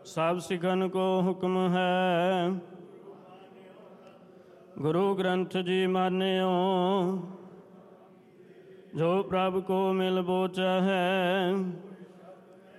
सब सिखन को हुक्म है। गुरु ग्रंथ जी मान्यो, जो प्रभु को मिल बोचा है।